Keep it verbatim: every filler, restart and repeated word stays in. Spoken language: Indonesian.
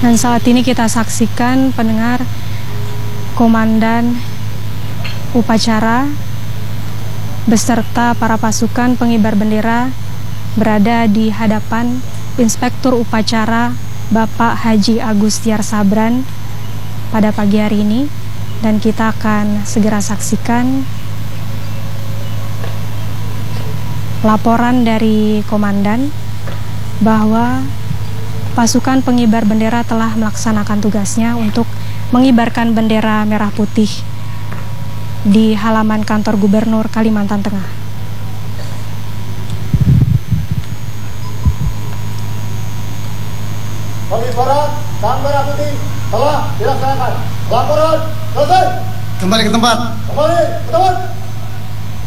Dan saat ini kita saksikan pendengar komandan upacara beserta para pasukan pengibar bendera berada di hadapan Inspektur Upacara Bapak Haji Agustiar Sabran pada pagi hari ini, dan kita akan segera saksikan laporan dari komandan bahwa pasukan pengibar bendera telah melaksanakan tugasnya untuk mengibarkan bendera merah putih di halaman kantor Gubernur Kalimantan Tengah. Pengibaran sang merah putih telah dilaksanakan. Laporan selesai. Kembali ke tempat. Kembali ke tempat.